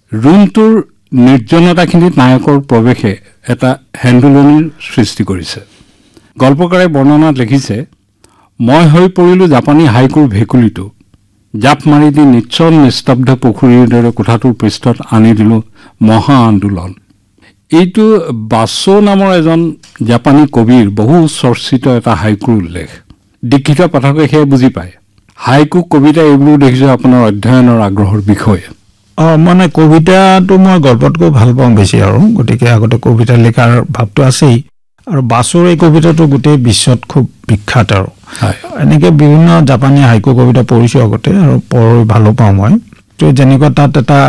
ৰুমটোৰ নিৰ্জনতাখিনিত নায়কৰ প্ৰৱেশে এটা হেন্দুলনিৰ সৃষ্টি কৰিছে। গল্পকাৰে বৰ্ণনাত লিখিছে, মই হৈ পৰিলোঁ জাপানী হাইকুৰ ভেকুলীটো, জাপ মাৰি দি নিশ্চল নিস্তব্ধ পুখুৰীৰ দৰে কোঠাটোৰ পৃষ্ঠত আনি দিলোঁ মহা আন্দোলন। এইটো বাছো নামৰ এজন জাপানী কবিৰ বহু চৰ্চিত এটা হাইকুৰ উল্লেখ। দীক্ষিত পাঠকে সেয়া বুজি পায়। হাইকু কবিতা এইবোৰ দেখিছোঁ আপোনাৰ অধ্যয়নৰ আগ্ৰহৰ বিষয়ে। মানে কবিতাটো মই গল্পতকৈ ভাল পাওঁ বেছি আৰু, গতিকে আগতে কবিতা লিখাৰ ভাৱটো আছেই। আৰু বাছৰ এই কবিতাটো গোটেই বিশ্বত খুব বিখ্যাত আৰু এনেকৈ বিভিন্ন জাপানী হাইকু কবিতা পঢ়িছোঁ আগতে আৰু পঢ়ি ভালো পাওঁ মই। তো যেনেকুৱা তাত এটা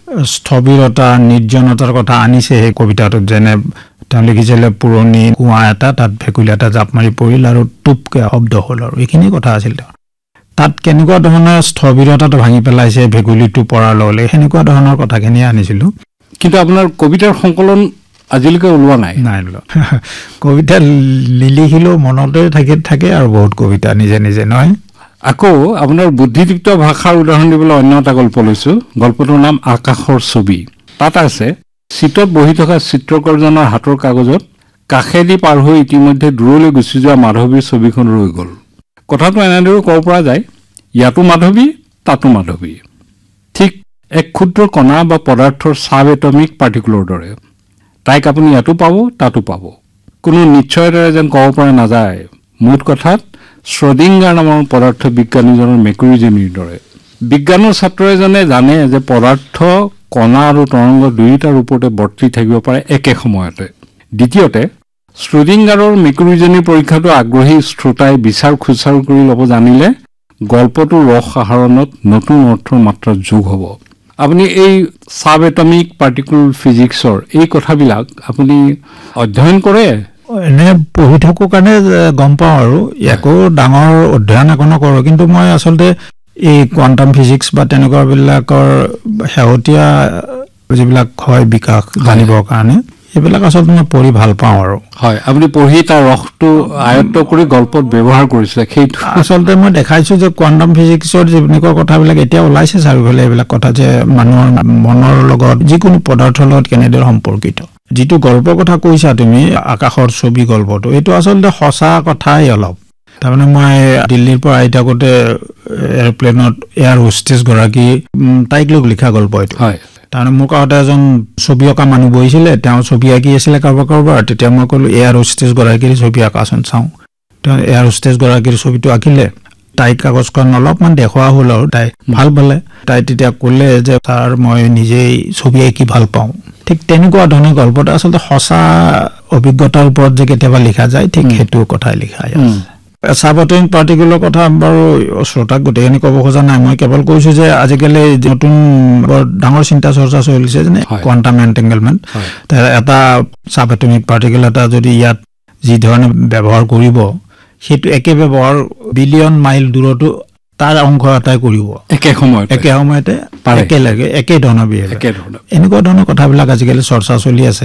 স্থবিৰতা নিৰ্জনতাৰ কথা আনিছে সেই কবিতাটোত, যেনে তেওঁ লিখিছিলে পুৰণি কুঁৱা এটা, তাত ভেকুলী এটা জাপ মাৰি পৰিল আৰু টুপকে শব্দ হ'ল, আৰু এইখিনি কথা আছিল তেওঁ। তাত কেনেকুৱা ধৰণৰ স্থবিৰতাটো ভাঙি পেলাইছে ভেকুলীটো পৰাৰ লগে সেনেকুৱা ধৰণৰ কথাখিনি আনিছিলোঁ। কিন্তু আপোনাৰ কবিতাৰ সংকলন আজিলৈকে ওলোৱা নাই? নাই ওলোৱা। কবিতা নিলিখিলেও মনতে থাকে আৰু বহুত কবিতা নিজে নিজে নহয়। আকৌ আপোনাৰ বুদ্ধিদীপ্ত ভাষাৰ উদাহৰণ দিবলৈ অন্য এটা গল্প লৈছোঁ। গল্পটোৰ নাম আকাশৰ ছবি। তাত আছে, চিটত বহি থকা চিত্ৰকৰজনৰ হাতৰ কাগজত কাষেদি পাৰ হৈ ইতিমধ্যে দূৰলৈ গুচি যোৱা মাধৱীৰ ছবিখন ৰৈ গ'ল। কথাটো এনেদৰে ক'ব পৰা যায়, ইয়াতো মাধৱী তাতো মাধৱী, ঠিক এক ক্ষুদ্ৰ কণা বা পদাৰ্থৰ চাব এটমিক পাৰ্টিকুলৰ দৰে। তাইক আপুনি ইয়াতো পাব তাতো পাব, কোনো নিশ্চয়তাৰে যেন ক'ব পৰা নাযায়। মুঠ কথাত শ্ৰডিংগাৰ নামৰ পদাৰ্থ বিজ্ঞানীজনৰ মেকুৰীজনীৰ দৰে। বিজ্ঞানৰ ছাত্ৰ এজনে জানে যে পদাৰ্থ, কণা আৰু তৰংগ দুয়োটাৰ ওপৰতে বৰ্তি থাকিব পাৰে একে সময়তে। দ্বিতীয়তে, শ্ৰডিংগাৰৰ মেকুৰীজনীৰ পৰীক্ষাটো আগ্ৰহী শ্ৰোতাই বিচাৰ খোচাৰ কৰি ল'ব জানিলে গল্পটোৰ ৰস আহৰণত নতুন অৰ্থৰ মাত্ৰা যোগ হ'ব। আপুনি এই চাব এটমিক পাৰ্টিকুল ফিজিক্সৰ এই কথাবিলাক আপুনি অধ্যয়ন কৰে? এনে পঢ়ি থাকোঁ কাৰণে গম পাওঁ আৰু, একো ডাঙৰ অধ্যয়ন একো নকৰোঁ। কিন্তু মই আচলতে এই কোৱাণ্টাম ফিজিক্স বা তেনেকুৱাবিলাকৰ শেহতীয়া যিবিলাক হয় বিকাশ জানিবৰ কাৰণে, সেইবিলাক আচলতে মই পঢ়ি ভাল পাওঁ আৰু। হয়, আপুনি পঢ়ি তাৰ ৰসটো আয়ত্ত কৰি গল্পত ব্যৱহাৰ কৰিছে। সেইটো আচলতে মই দেখাইছোঁ যে কোৱাণ্টাম ফিজিক্সৰ যেনেকুৱা কথাবিলাক এতিয়া ওলাইছে চাৰিওফালে, এইবিলাক কথা যে মানুহৰ মনৰ লগত যিকোনো পদাৰ্থৰ লগত কেনেদৰে সম্পৰ্কিত। যিটো গল্পৰ কথা কৈছা তুমি, আকাশৰ ছবি গল্পটো, এইটো আচলতে সঁচা কথাই অলপ। তাৰমানে মই দিল্লীৰ পৰা আহি থাকোঁতে এৰোপ্লেনত এয়াৰ হোষ্টেছ গৰাকী, তাইক লৈ লিখা গল্প এইটো। হয়, তাৰমানে মোৰ কাষতে এজন ছবি অঁকা মানুহ বহিছিলে, তেওঁ ছবি আঁকি আছিলে কাৰোবাৰ। তেতিয়া মই ক'লোঁ, এয়াৰ হোষ্টেছ গৰাকীৰ ছবি আঁকাচোন চাওঁ। তেওঁ এয়াৰ হোষ্টেছ গৰাকীৰ ছবিটো আঁকিলে, তাইক কাগজখন অলপমান দেখুওৱা হ'ল আৰু তাই ভাল পালে। তাই তেতিয়া ক'লে যে ছাৰ, মই নিজেই ছবি আঁকি ভাল পাওঁ। ঠিক তেনেকুৱা ধৰণৰ গল্পটো আচলতে সঁচা অভিজ্ঞতাৰ ওপৰত যে কেতিয়াবা লিখা যায়, ঠিক সেইটো কথাই লিখা আছে। চাব এটমিক পাৰ্টিকুলৰ কথা বাৰু শ্ৰোতাক গোটেইখিনি ক'ব খোজা নাই। মই কেৱল কৈছোঁ যে আজিকালি নতুন বৰ ডাঙৰ চিন্তা চৰ্চা চলিছে, যেনে কোৱাণ্টাম এণ্টেংগলমেণ্ট। এটা চাব এটমিক পাৰ্টিকুল এটা যদি ইয়াত যি ধৰণে ব্যৱহাৰ কৰিব, সেইটো একে ব্যৱহাৰ বিলিয়ন মাইল দূৰতো তাৰ অংশ এটাই কৰিব একে সময়তে একেলগে একে ধৰণৰ এনেকুৱা ধৰণৰ কথাবিলাক আজিকালি চৰ্চা চলি আছে।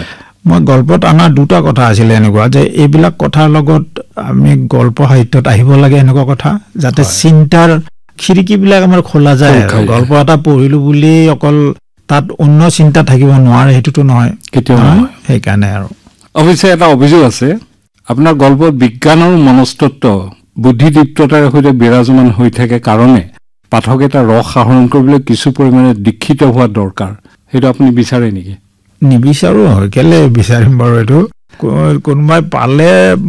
মই গল্পত অনা দুটা কথা আছিলে এনেকুৱা, যে এইবিলাক কথাৰ লগত আমি গল্প সাহিত্যত আহিব লাগে, এনেকুৱা কথা যাতে চিন্তাৰ খিৰিকীবিলাক আমাৰ খোলা যায়। গল্প এটা পঢ়িলোঁ বুলি অকল তাত অন্য চিন্তা থাকিব নোৱাৰে, সেইটোতো নহয় কেতিয়াও। সেইকাৰণে আৰু অৱশ্যে এটা অভিযোগ আছে, আপোনাৰ গল্পত বিজ্ঞানৰ মনস্তত্ব বুদ্ধিদীপ্ততাৰ সৈতে বিৰাজমান হৈ থাকে কাৰণে পাঠক এটা ৰস আহৰণ কৰিবলৈ কিছু পৰিমাণে দীক্ষিত হোৱা দৰকাৰ। সেইটো আপুনি বিচাৰে নেকি? নিবিচাৰোঁ। কেলে বিচাৰিম বাৰু? এইটো কোনোবাই পালে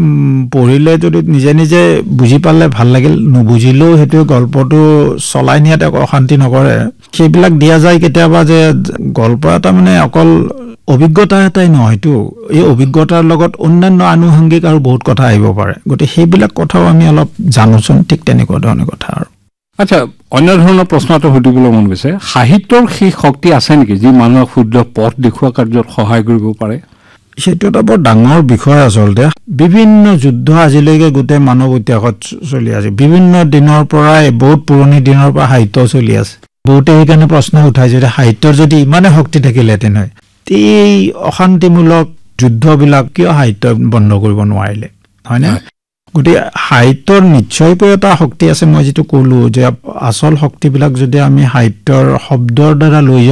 পঢ়িলে যদি নিজে নিজে বুজি পালে ভাল লাগিল, নুবুজিলেও সেইটো গল্পটো চলাই নিয়াত একো অশান্তি নকৰে। সেইবিলাক দিয়া যায় কেতিয়াবা, যে গল্প এটা মানে অকল অভিজ্ঞতা এটাই নহয়তো, এই অভিজ্ঞতাৰ লগত অন্যান্য আনুষংগিক আৰু বহুত কথা আহিব পাৰে। গতিকে সেইবিলাক কথাও আমি অলপ জানোচোন, ঠিক তেনেকুৱা ধৰণৰ কথা আৰু। আচ্ছা, অন্য ধৰণৰ প্ৰশ্ন এটা সুধিবলৈ মন গৈছে, সাহিত্যৰ সেই শক্তি আছে নেকি যি মানুহক শুদ্ধ পথ দেখুওৱা কাৰ্যত সহায় কৰিব পাৰে? সেইটো এটা বৰ ডাঙৰ বিষয় আচলতে। বিভিন্ন যুদ্ধ আজিলৈকে গোটেই মানৱ ইতিহাসত চলি আছে। বিভিন্ন দিনৰ পৰাই, বহুত পুৰণি দিনৰ পৰা সাহিত্য চলি আছে। বহুতে সেইকাৰণে প্ৰশ্ন উঠাইছে যে সাহিত্যৰ যদি ইমানে শক্তি থাকিলেহেঁতেন হয়, এই অশান্তিমূলক যুদ্ধবিলাক কিয় সাহিত্য বন্ধ কৰিব নোৱাৰিলে, হয়নে? গতিকে সাহিত্যৰ নিশ্চয়কৈ এটা শক্তি আছে। মই যিটো ক'লোঁ যে আচল শক্তিবিলাক যদি আমি সাহিত্যৰ শব্দৰ দ্বাৰা লৈ